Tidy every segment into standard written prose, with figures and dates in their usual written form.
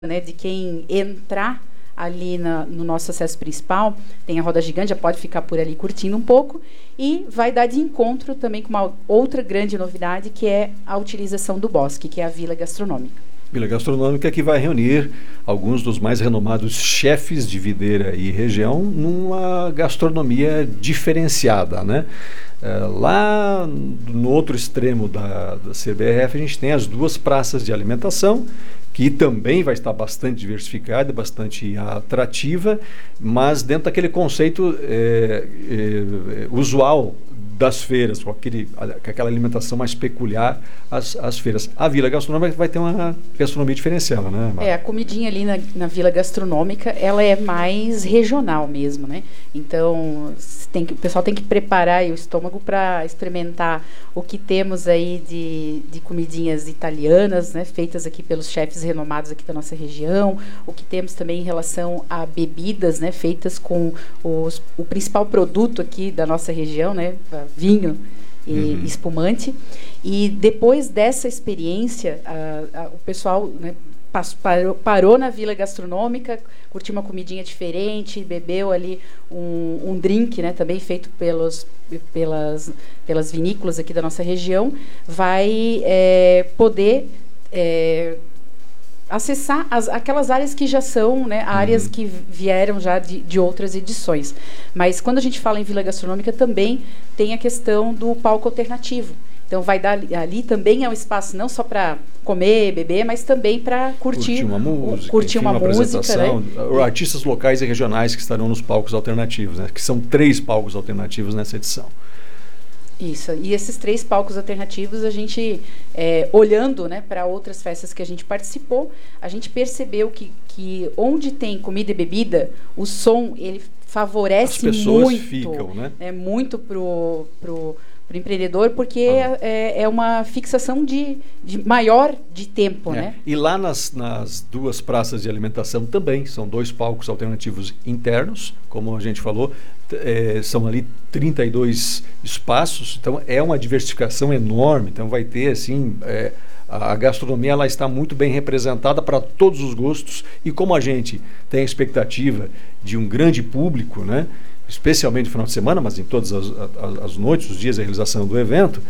né, de quem entrar ali no nosso acesso principal, tem a roda gigante, já pode ficar por ali curtindo um pouco, e vai dar de encontro também com uma outra grande novidade, que é a utilização do bosque, que é a Vila Gastronômica. Vila Gastronômica, que vai reunir alguns dos mais renomados chefes de Videira e região numa gastronomia diferenciada, né? Lá no outro extremo da CBRF, a gente tem as duas praças de alimentação, que também vai estar bastante diversificada, bastante atrativa, mas dentro daquele conceito usual das feiras, com aquela alimentação mais peculiar às feiras. A Vila Gastronômica vai ter uma gastronomia diferenciada, né, Marta? A comidinha ali na Vila Gastronômica, ela é mais regional mesmo, né? Então, o pessoal tem que preparar aí o estômago para experimentar o que temos aí de comidinhas italianas, né, feitas aqui pelos chefes renomados aqui da nossa região, o que temos também em relação a bebidas, né, feitas com o principal produto aqui da nossa região, né, vinho e espumante. E depois dessa experiência, o pessoal, né, parou na Vila Gastronômica, curtiu uma comidinha diferente, bebeu ali um drink, né, também feito pelas vinícolas aqui da nossa região, vai poder acessar aquelas áreas que já são, né, áreas que vieram já de outras edições. Mas quando a gente fala em Vila Gastronômica, também tem a questão do palco alternativo. Então, vai dar ali também é um espaço não só para comer, beber, mas também para curtir uma música, né? Artistas locais e regionais que estarão nos palcos alternativos, né? Que são 3 palcos alternativos nessa edição. Isso, e esses 3 palcos alternativos, a gente, olhando, né, para outras festas que a gente participou, a gente percebeu que onde tem comida e bebida, o som, ele favorece muito, ficam, né? Muito pro empreendedor, porque é uma fixação de maior de tempo, né? E lá nas 2 praças de alimentação também são 2 palcos alternativos internos, como a gente falou, são ali 32 espaços, então é uma diversificação enorme, então vai ter assim, a gastronomia ela está muito bem representada para todos os gostos, e como a gente tem a expectativa de um grande público, né, especialmente no final de semana, mas em todas as noites, os dias da realização do evento,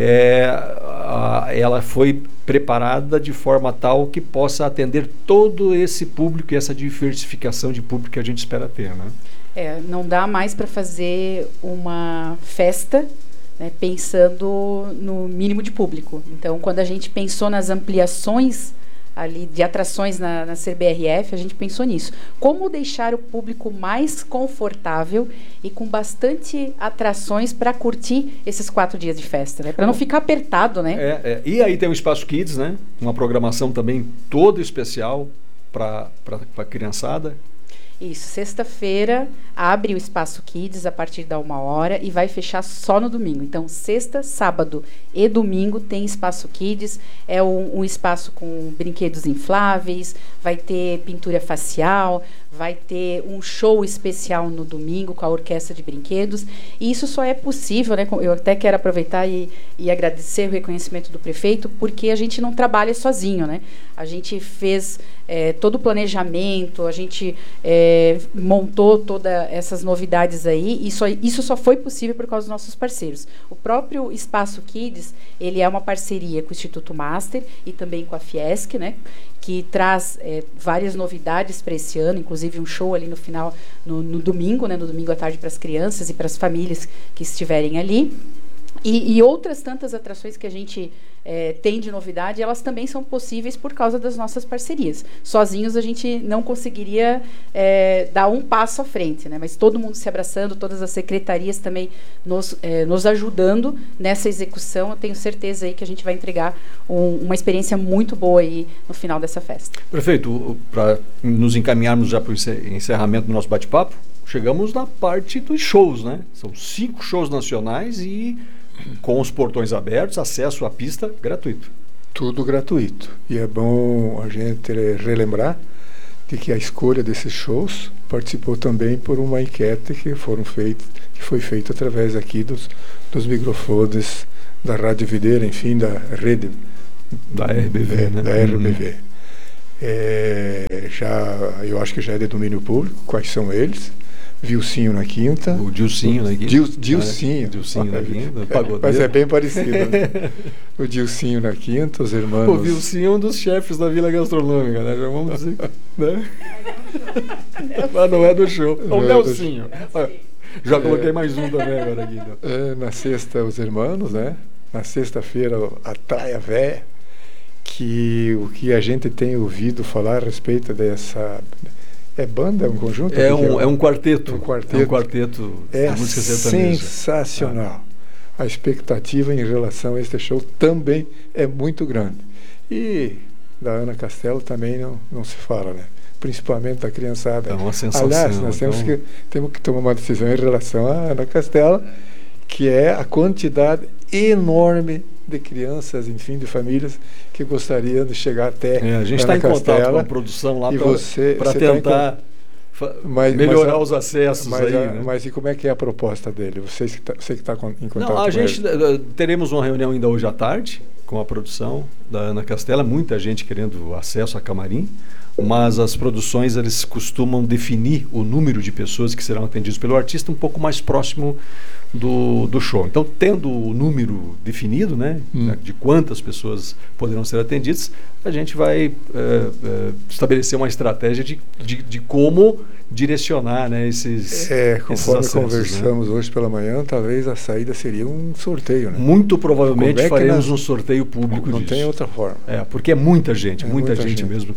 ela foi preparada de forma tal que possa atender todo esse público e essa diversificação de público que a gente espera ter, né? Não dá mais para fazer uma festa, né, pensando no mínimo de público. Então, quando a gente pensou nas ampliações ali de atrações na CBRF, a gente pensou nisso. Como deixar o público mais confortável e com bastante atrações para curtir esses 4 dias de festa, né? Para não ficar apertado, né? E aí tem o Espaço Kids, né? Uma programação também toda especial para a criançada. Isso, sexta-feira abre o Espaço Kids a partir da 1h e vai fechar só no domingo. Então, sexta, sábado e domingo tem Espaço Kids. É um espaço com brinquedos infláveis, vai ter pintura facial, vai ter um show especial no domingo com a orquestra de brinquedos. E isso só é possível, né? Eu até quero aproveitar e agradecer o reconhecimento do prefeito, porque a gente não trabalha sozinho, né? A gente fez todo o planejamento, a gente montou todas essas novidades aí, e isso só foi possível por causa dos nossos parceiros. O próprio Espaço Kids, ele é uma parceria com o Instituto Master e também com a Fiesc, né, que traz várias novidades para esse ano, inclusive um show ali no final, no domingo, né, no domingo à tarde para as crianças e para as famílias que estiverem ali. E outras tantas atrações que a gente tem de novidade, elas também são possíveis por causa das nossas parcerias. Sozinhos a gente não conseguiria dar um passo à frente, né? Mas todo mundo se abraçando, todas as secretarias também nos ajudando nessa execução. Eu tenho certeza aí que a gente vai entregar uma experiência muito boa aí no final dessa festa. Prefeito, para nos encaminharmos já para o encerramento do nosso bate-papo, chegamos na parte dos shows, né? São 5 shows nacionais e com os portões abertos, acesso à pista gratuito. Tudo gratuito. E é bom a gente relembrar de que a escolha desses shows participou também por uma enquete que foi feita através aqui dos microfones da Rádio Videira, enfim, da rede da RBV, né? Da RBV. Eu acho que já é de domínio público. Quais são eles? Vilcinho na quinta. O Dilcinho na quinta. Dilcinho. Dilcinho na quinta. Mas é bem parecido. Né? O Dilcinho na quinta, os irmãos. O Vilcinho é um dos chefes da Vila Gastronômica, né? Já vamos dizer. Né? Mas não é do show. O Nelsinho. Já coloquei mais um também agora, Guido. Na sexta, os irmãos, né? Na sexta-feira, a Traia Véia, que o que a gente tem ouvido falar a respeito dessa... É banda? É um conjunto? É um quarteto. Um quarteto. É um quarteto de música sertaneja. Sensacional. A expectativa em relação a este show também é muito grande. E da Ana Castela também não se fala, né? Principalmente da criançada. É uma sensação. Aliás, nós temos que tomar uma decisão em relação à Ana Castela, que é a quantidade enorme de crianças, enfim, de famílias que gostariam de chegar até a gente está em contato com a produção lá para tentar melhorar os acessos aí. Né? Mas e como é que é a proposta dele? Você que está em contato com a gente teremos uma reunião ainda hoje à tarde com a produção da Ana Castela, muita gente querendo acesso a camarim, mas as produções eles costumam definir o número de pessoas que serão atendidas pelo artista um pouco mais próximo do show. Então, tendo o número definido, né, de quantas pessoas poderão ser atendidas, a gente vai estabelecer uma estratégia de como direcionar, né, esses conforme acessos, conversamos, né? Hoje pela manhã, talvez a saída seria um sorteio, né? Muito provavelmente faremos um sorteio público não disso. Tem outra forma. Porque é muita gente mesmo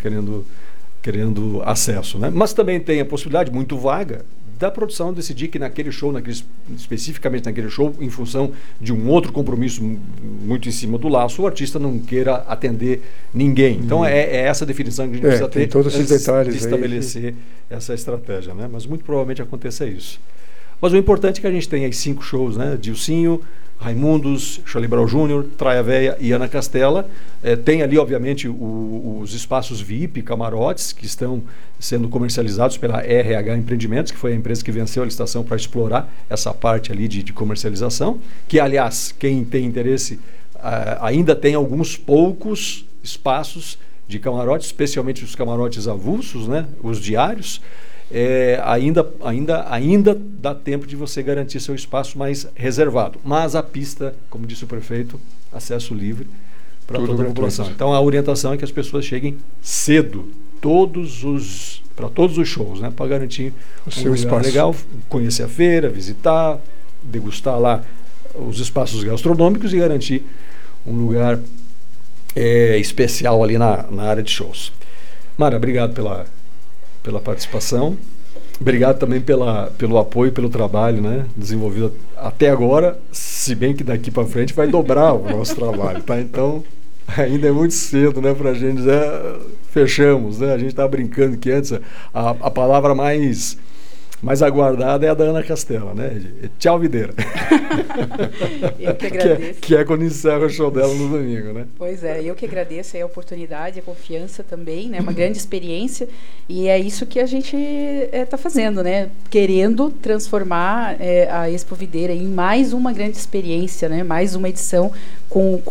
querendo acesso, né? Mas também tem a possibilidade, muito vaga, da produção decidir que naquele show, especificamente naquele show, em função de um outro compromisso muito em cima do laço, o artista não queira atender ninguém. Então é essa definição que a gente precisa ter todos esses detalhes de estabelecer essa estratégia, né? Mas muito provavelmente aconteça isso. Mas o importante é que a gente tenha aí 5 shows, né? Dilcinho, Raimundos, Charlie Brown Jr., Traia Véia e Ana Castela. Tem ali, obviamente, os espaços VIP, camarotes, que estão sendo comercializados pela RH Empreendimentos, que foi a empresa que venceu a licitação para explorar essa parte ali de comercialização, que, aliás, quem tem interesse, ainda tem alguns poucos espaços de camarotes, especialmente os camarotes avulsos, né? Os diários. Ainda dá tempo de você garantir seu espaço mais reservado. Mas a pista, como disse o prefeito, acesso livre para toda a população. Então a orientação é que as pessoas cheguem cedo, para todos os shows, né, para garantir o seu espaço legal, conhecer a feira, visitar, degustar lá os espaços gastronômicos e garantir um lugar especial ali na área de shows. Mara, obrigado pela participação. Obrigado também pelo apoio, pelo trabalho, né, desenvolvido até agora, se bem que daqui para frente vai dobrar o nosso trabalho, tá? Então, ainda é muito cedo, né, para a gente dizer, fechamos, né? A gente estava brincando que antes a palavra mais aguardada é a da Ana Castela, né? Tchau, videira. Eu que agradeço. Que é quando encerra o show dela no domingo, né? Pois é, eu que agradeço a oportunidade, a confiança também, né? Uma grande experiência, e é isso que a gente está fazendo, né? Querendo transformar a Expo Videira em mais uma grande experiência, né? Mais uma edição com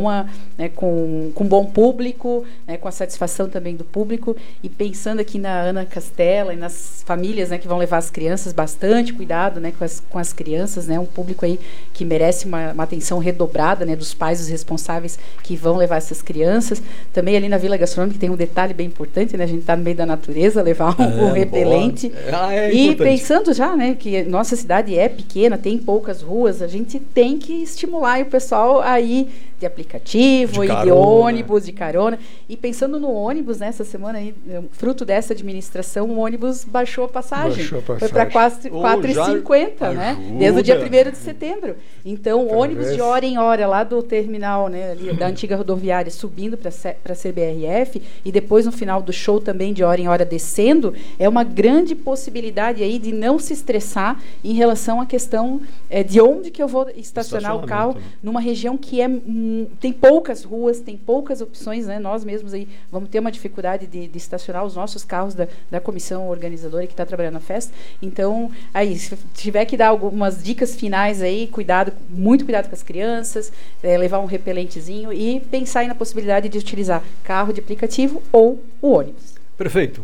bom público, né? Com a satisfação também do público, e pensando aqui na Ana Castela e nas famílias, né, que vão levar as crianças, bastante cuidado, né, com as crianças, né? Um público aí que merece uma atenção redobrada, né, dos pais, os responsáveis que vão levar essas crianças. Também ali na Vila Gastronômica tem um detalhe bem importante, né? A gente está no meio da natureza, levar um repelente. E importante. Pensando já, né, que nossa cidade é pequena, tem poucas ruas, a gente tem que estimular o pessoal aí de aplicativo, de ônibus, de carona. E pensando no ônibus, né, essa semana aí, fruto dessa administração, o ônibus baixou a passagem. Foi para quase R$4,50, né? Desde o dia 1º de setembro. Então, ônibus de hora em hora lá do terminal, né, ali, da antiga rodoviária, subindo para a CBRF, e depois no final do show também de hora em hora descendo, é uma grande possibilidade aí de não se estressar em relação à questão de onde que eu vou estacionar o carro, numa região que é tem poucas ruas, tem poucas opções, né? Nós mesmos aí vamos ter uma dificuldade de estacionar os nossos carros da comissão organizadora que está trabalhando na festa. Então, aí, se tiver que dar algumas dicas finais aí, muito cuidado com as crianças, levar um repelentezinho e pensar aí na possibilidade de utilizar carro de aplicativo ou o ônibus. Perfeito.